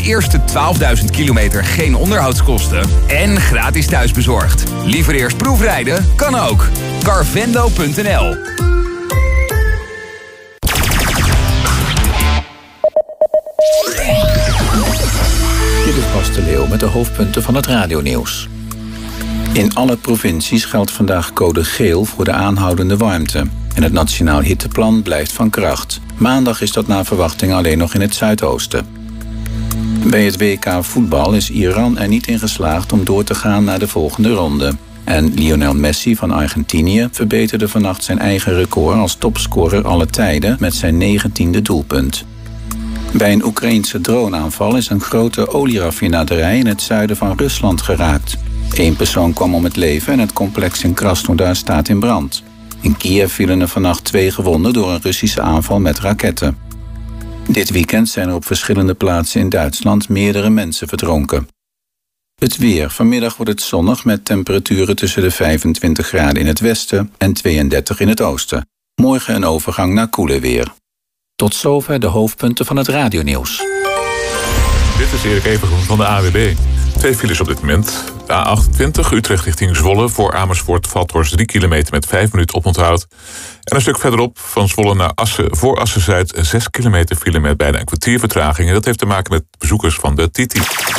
eerste 12.000 kilometer geen onderhoudskosten en gratis thuisbezorgd. Liever eerst proefrijden? Kan ook. Carvendo.nl. Dit is Bas de Leeuw met de hoofdpunten van het radionieuws. In alle provincies geldt vandaag code geel voor de aanhoudende warmte. En het Nationaal Hitteplan blijft van kracht. Maandag is dat naar verwachting alleen nog in het zuidoosten. Bij het WK voetbal is Iran er niet in geslaagd om door te gaan naar de volgende ronde. En Lionel Messi van Argentinië verbeterde vannacht zijn eigen record als topscorer alle tijden met zijn 19e doelpunt. Bij een Oekraïense droneaanval is een grote olieraffinaderij in het zuiden van Rusland geraakt. 1 persoon kwam om het leven en het complex in Krasnodar staat in brand. In Kiev vielen er vannacht 2 gewonden door een Russische aanval met raketten. Dit weekend zijn er op verschillende plaatsen in Duitsland meerdere mensen verdronken. Het weer. Vanmiddag wordt het zonnig met temperaturen tussen de 25 graden in het westen en 32 in het oosten. Morgen een overgang naar koeler weer. Tot zover de hoofdpunten van het radionieuws. Dit is Erik Evengroen van de AWB. 2 files op dit moment. De A28 Utrecht richting Zwolle. Voor Amersfoort Vathorst 3 kilometer met 5 minuten oponthoud. En een stuk verderop van Zwolle naar Assen. Voor Assen-Zuid 6 kilometer file met bijna een kwartier vertraging. En dat heeft te maken met bezoekers van de Titi.